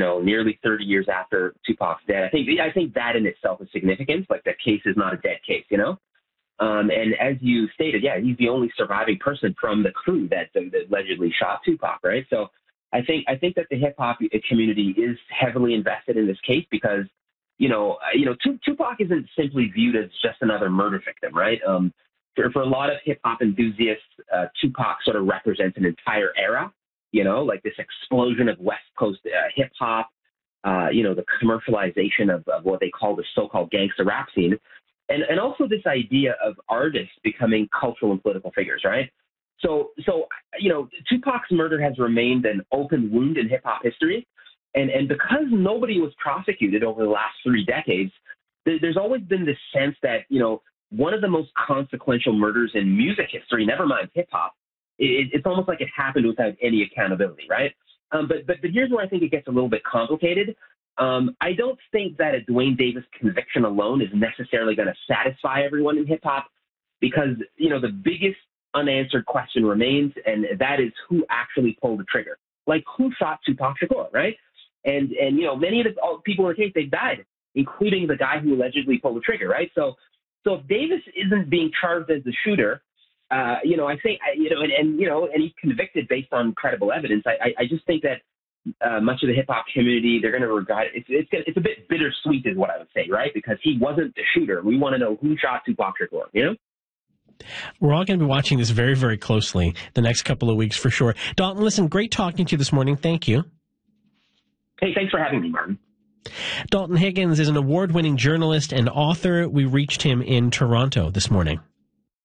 nearly 30 years after Tupac's death. I think that in itself is significant. Like, the case is not a dead case, And as you stated, yeah, he's the only surviving person from the crew that allegedly shot Tupac, right? So I think that the hip hop community is heavily invested in this case because, Tupac isn't simply viewed as just another murder victim, right? For a lot of hip hop enthusiasts, Tupac sort of represents an entire era, like this explosion of West Coast hip hop, the commercialization of what they call the so-called gangster rap scene. And also this idea of artists becoming cultural and political figures, right? So Tupac's murder has remained an open wound in hip hop history. And because nobody was prosecuted over the last 3 decades, there's always been this sense that, one of the most consequential murders in music history, never mind hip hop, it's almost like it happened without any accountability, right? But here's where I think it gets a little bit complicated. I don't think that a Dwayne Davis conviction alone is necessarily going to satisfy everyone in hip hop because, the biggest unanswered question remains, and that is who actually pulled the trigger. Like, who shot Tupac Shakur, right? And many of the people in the case, they died, including the guy who allegedly pulled the trigger, right? So if Davis isn't being charged as the shooter, I think, and he's convicted based on credible evidence, I just think that much of the hip hop community, they're going to regard it. It's a bit bittersweet, is what I would say, right? Because he wasn't the shooter. We want to know who shot Tupac Shakur, We're all going to be watching this very, very closely the next couple of weeks for sure. Dalton, listen, great talking to you this morning. Thank you. Hey, thanks for having me, Martin. Dalton Higgins is an award-winning journalist and author. We reached him in Toronto this morning.